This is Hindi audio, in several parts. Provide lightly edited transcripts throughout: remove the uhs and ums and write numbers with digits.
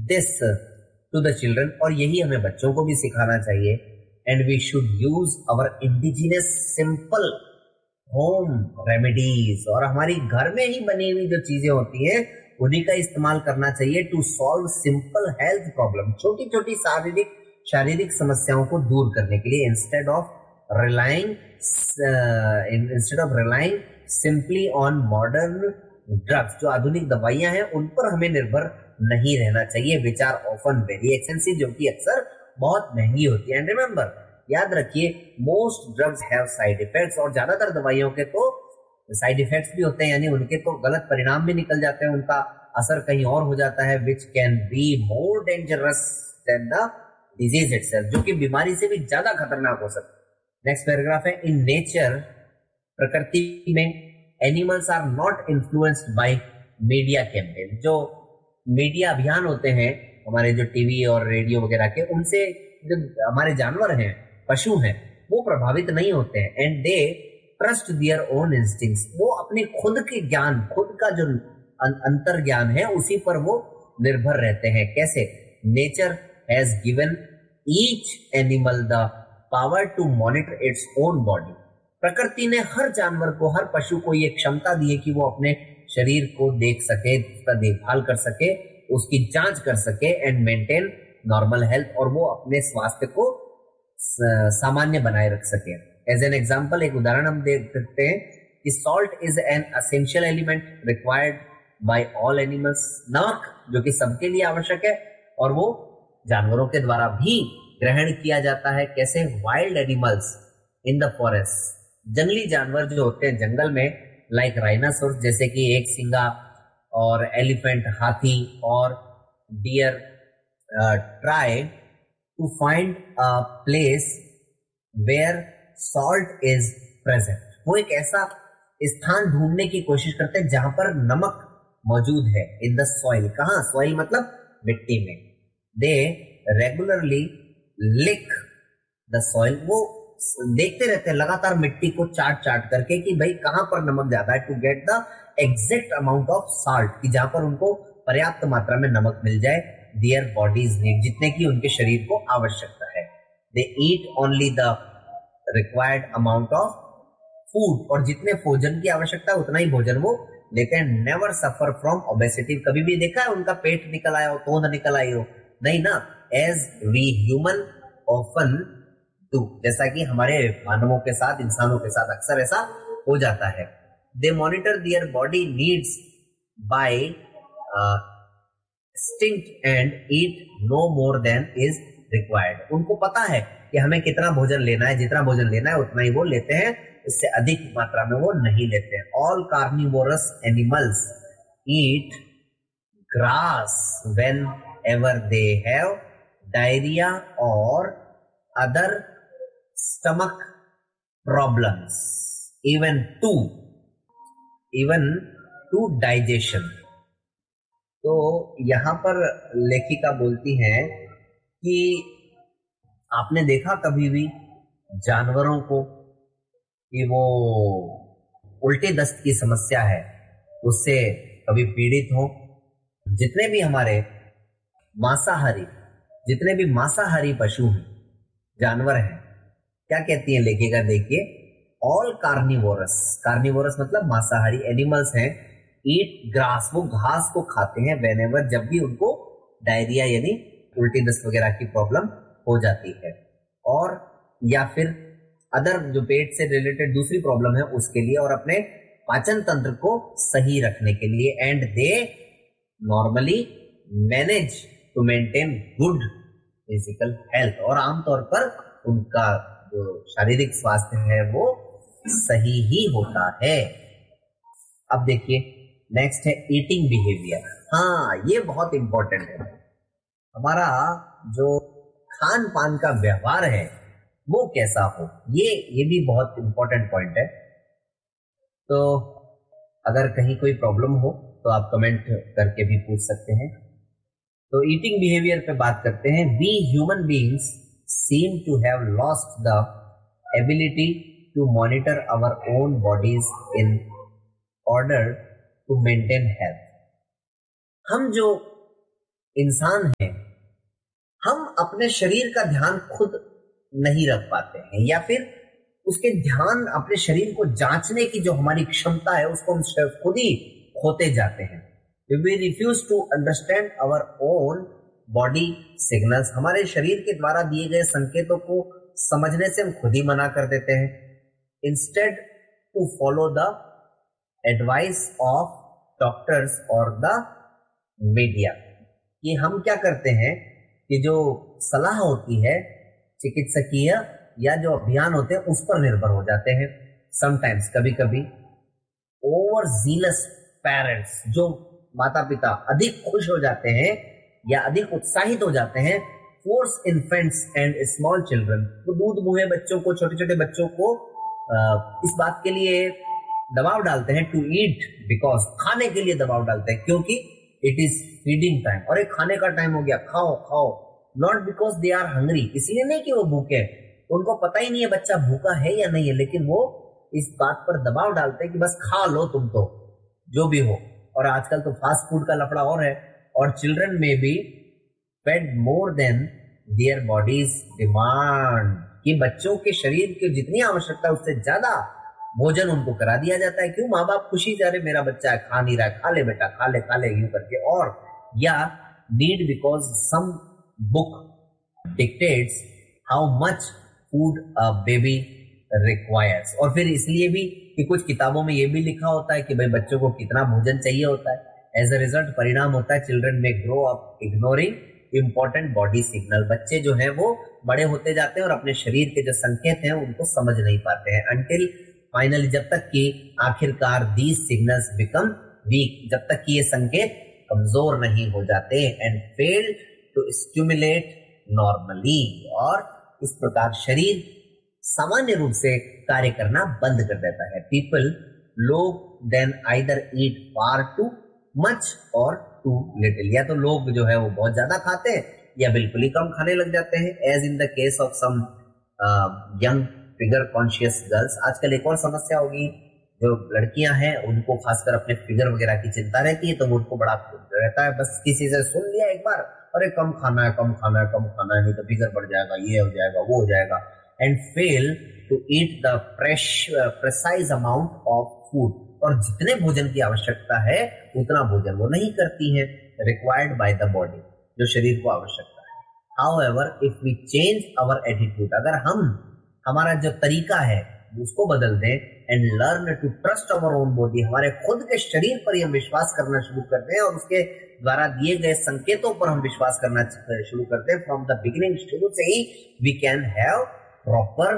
दिस टू द चिल्ड्रन, और यही हमें बच्चों को भी सिखाना चाहिए। And we should use our indigenous simple home remedies, और हमारी घर में ही बनी हुई जो चीजें होती हैं उन्हीं का इस्तेमाल करना चाहिए to solve simple health problem, छोटी छोटी शारीरिक शारीरिक समस्याओं को दूर करने के लिए, instead of relying simply on modern drugs. जो आधुनिक दवाइयां हैं उन पर हमें निर्भर नहीं रहना चाहिए, which are often very expensive, जो कि अक्सर बहुत महंगी होती है। एंड रिमेंबर, याद रखिए, most drugs have side effects, और ज्यादातर दवाइयों के तो साइड इफेक्ट्स भी होते हैं, यानी उनके तो गलत परिणाम भी निकल जाते हैं, उनका असर कहीं और हो जाता है, which can be more dangerous than the disease itself, जो कि बीमारी से भी ज्यादा खतरनाक हो सकता है। नेक्स्ट पैराग्राफ है, इन नेचर, प्रकृति में, animals are not influenced by media campaign. जो मीडिया अभियान होते हैं हमारे जो टीवी और रेडियो वगैरह के, उनसे जो हमारे जानवर हैं, पशु हैं, वो प्रभावित नहीं होते हैं। And they trust their own instincts, वो अपने खुद के ज्ञान, खुद का जो अंतर ज्ञान है उसी पर वो निर्भर रहते हैं। कैसे? Nature has given each animal the power to monitor its own body. प्रकृति ने हर जानवर को, हर पशु को ये क्षमता दी है कि वो अपने शरीर को देख सके, उसका देखभाल कर सके, उसकी जांच कर सके, एंड मेंटेन नॉर्मल हेल्थ, और वो अपने स्वास्थ्य को सामान्य बनाए रख सके। एज एन एग्जाम्पल, एक उदाहरण हम देख सकते हैं कि salt is an essential element required by all animals. नमक जो कि सबके लिए आवश्यक है, और वो जानवरों के द्वारा भी ग्रहण किया जाता है। कैसे? Wild animals in the forest, जंगली जानवर जो होते हैं जंगल में, लाइक राइनासोर्स जैसे कि एक सिंगा, और एलिफेंट हाथी, और dear, try to find a place where salt is present. वो एक ऐसा स्थान ढूंढने की कोशिश करते हैं जहां पर नमक मौजूद है। इन द सॉइल, कहां? सॉइल मतलब मिट्टी में। दे रेगुलरली लिक द सॉइल, वो देखते रहते हैं लगातार मिट्टी को चाट चाट करके कि भाई कहां पर नमक ज्यादा है, to get the exact amount of salt, कि जहां पर उनको पर्याप्त मात्रा में नमक मिल जाए। देयर बॉडीज नीड, जितने की उनके शरीर को आवश्यकता है। दे eat only the required amount of food, और जितने भोजन की आवश्यकता उतना ही भोजन वो लेते हैं। नेवर सफर फ्रॉम ओबेसिटी, कभी भी देखा है उनका पेट निकल आया हो, तोंद निकल आई हो? नहीं ना। As we human often do, जैसा कि हमारे मानवों के साथ, इंसानों के साथ अक्सर ऐसा हो जाता है। दे monitor their body needs bye instinct and eat no more than is required। उनको पता है कि हमें कितना भोजन लेना है, जितना भोजन लेना है उतना ही वो लेते हैं, इससे अधिक मात्रा में वो नहीं लेते हैं। All carnivorous animals eat grass when ever they have diarrhoea और other stomach problems, even to digestion. तो यहां पर लेखिका बोलती हैं कि आपने देखा कभी भी जानवरों को कि वो उल्टे दस्त की समस्या है, उससे कभी पीड़ित हो? जितने भी मांसाहारी पशु हैं, जानवर हैं, क्या कहती है लेखिका? देखिए, ऑल कार्निवोरस मतलब मांसाहारी एनिमल्स हैं, ईट ग्रास, वो घास को खाते हैं, वेनेवर, जब भी उनको डायरिया यानी उल्टी दस्त वगैरह की प्रॉब्लम हो जाती है, और या फिर अदर जो पेट से रिलेटेड दूसरी प्रॉब्लम है उसके लिए, और अपने पाचन तंत्र को सही रखने के लिए। And they normally manage to maintain good physical health, और आमतौर पर उनका जो शारीरिक स्वास्थ्य है वो सही ही होता है। अब देखिए, नेक्स्ट है ईटिंग बिहेवियर। हाँ, ये बहुत इंपॉर्टेंट है। हमारा जो खान पान का व्यवहार है वो कैसा हो, ये भी बहुत इंपॉर्टेंट पॉइंट है। तो अगर कहीं कोई प्रॉब्लम हो तो आप कमेंट करके भी पूछ सकते हैं। तो ईटिंग बिहेवियर पे बात करते हैं। We human beings seem to have lost the ability to monitor our own bodies in order to maintain health. हम जो इंसान हैं, हम अपने शरीर का ध्यान खुद नहीं रख पाते हैं, या फिर उसके ध्यान, अपने शरीर को जांचने की जो हमारी क्षमता है उसको हम खुद ही खोते जाते हैं। We refuse to understand our own body signals, हमारे शरीर के द्वारा दिए गए संकेतों को समझने से हम खुद ही मना कर देते हैं। Instead to follow the advice of doctors और द मीडिया, कि हम क्या करते हैं कि जो सलाह होती है चिकित्सकीय या जो अभियान होते हैं उस पर निर्भर हो जाते हैं। समटाइम्स, कभी कभी ओवर जीलस पेरेंट्स, जो माता पिता अधिक खुश हो जाते हैं या अधिक उत्साहित हो जाते हैं, force infants and small children, तो दूध मुहे बच्चों को, छोटे छोटे बच्चों को इस बात के लिए दबाव डालते हैं, टू ईट, बिकॉज, खाने के लिए दबाव डालते हैं, क्योंकि इट इज फीडिंग टाइम, और एक खाने का टाइम हो गया, खाओ खाओ, not because they are hungry, इसलिए नहीं कि वो भूखे, उनको पता ही नहीं है बच्चा भूखा है या नहीं है, लेकिन वो इस बात पर दबाव डालते हैं कि बस खा लो तुम तो जो भी हो। और आजकल तो फास्ट फूड का लफड़ा और है, और चिल्ड्रन में भी fade more than their bodies demand, कि बच्चों के शरीर की जितनी आवश्यकता है उससे ज्यादा भोजन उनको करा दिया जाता है। क्यों? माँ बाप खुशी जा रहे, मेरा बच्चा है, खा नहीं रहा है, खा ले बेटा, खा ले यूं करके। और या need, because some book dictates how much food a baby requires, और फिर इसलिए भी कि कुछ किताबों में ये भी लिखा होता है कि भाई बच्चों को कितना भोजन चाहिए होता है। एज अ रिजल्ट परिणाम होता है चिल्ड्रन में grow up ignoring important body signal, बच्चे जो हैं वो बड़े होते जाते हैं और अपने शरीर के जो संकेत हैं उनको समझ नहीं पाते हैं, अनटिल फाइनली, जब तक कि आखिरकार दीज सिग्नल्स बिकम वीक, जब तक कि ये संकेत कमजोर नहीं हो जाते, and fail to stimulate normally, और इस प्रकार शरीर सामान्य रूप से कार्य करना बंद कर देता है। पीपल, लोग देन आइदर ईट फार टू मच और टू लिटिल, या तो लोग जो है वो बहुत ज्यादा खाते हैं या बिल्कुल ही कम खाने लग जाते हैं, as in the case of some young figure conscious girls. आजकल एक और समस्या होगी, जो लड़कियां हैं उनको खासकर अपने फिगर वगैरह की चिंता रहती है, तो वो उनको बड़ा रहता है, बस किसी से सुन लिया एक बार, अरे कम खाना है, कम खाना है, कम खाना है, नहीं तो फिगर बढ़ जाएगा, ये हो जाएगा, वो हो जाएगा, and fail to eat the precise amount of food, और जितने भोजन की आवश्यकता है उतना भोजन वो नहीं करती है, रिक्वायर्ड बाय द बॉडी, जो शरीर को आवश्यकता है। However, if we change our attitude, अगर हम हमारा जो तरीका है उसको बदल दें, and learn to trust our own body, हमारे खुद के शरीर पर हम विश्वास करना शुरू कर दें और उसके द्वारा दिए गए संकेतों पर हम विश्वास करना शुरू कर दें फ्रॉम द बिगिनिंग, शुरू से ही, we can have proper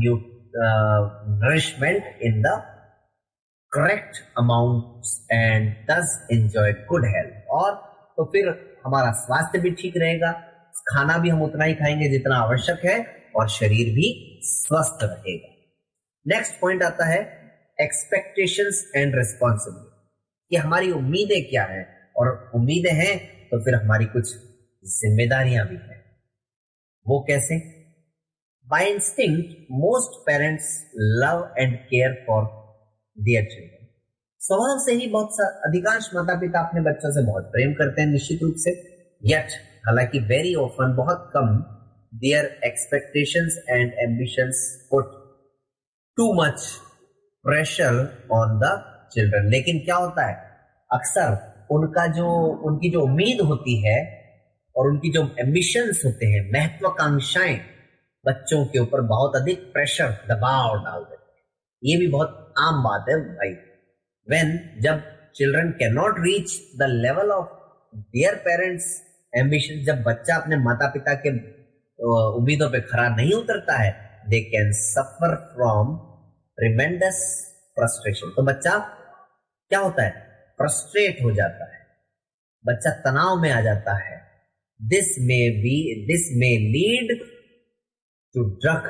nourishment in the correct amount and thus enjoy good health, और तो फिर हमारा स्वास्थ्य भी ठीक रहेगा, खाना भी हम उतना ही खाएंगे जितना आवश्यक है, और शरीर भी स्वस्थ रहेगा। नेक्स्ट पॉइंट आता है एक्सपेक्टेशंस एंड रिस्पॉन्सिबिलिटी, कि हमारी उम्मीदें क्या है, और उम्मीदें हैं तो फिर हमारी कुछ जिम्मेदारियां भी हैं। वो कैसे? By instinct most parents love and care for their children, स्वभाव से ही अधिकांश माता पिता अपने बच्चों से बहुत प्रेम करते हैं निश्चित रूप से, यट, हालांकि वेरी ऑफन, बहुत कम, there expectations and ambitions put too much pressure on the children. लेकिन क्या होता है, अक्सर उनकी जो उम्मीद होती है और उनकी जो एम्बिशंस होते हैं, महत्वाकांक्षाएं, बच्चों के ऊपर बहुत अधिक प्रेशर, दबाव डाल देते हैं। ये भी बहुत आम बात है भाई। जब children can not reach the level of their parents ambition, जब बच्चा अपने माता पिता के उम्मीदों पे खरा नहीं उतरता है, they can suffer from tremendous frustration, तो बच्चा क्या होता है, फ्रस्ट्रेट हो जाता है, बच्चा तनाव में आ जाता है। This may lead to drug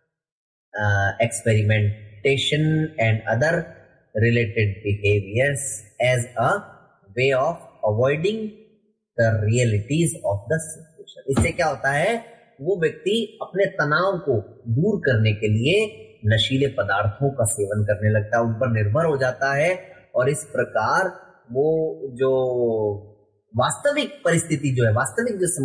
experimentation and other related behaviors as a way of avoiding the realities of the situation। इससे क्या होता है, वो व्यक्ति अपने तनाव को दूर करने के लिए नशीले पदार्थों का सेवन करने लगता है, उन पर निर्भर हो जाता है, और इस प्रकार वो जो वास्तविक परिस्थिति जो है, वास्तविक जो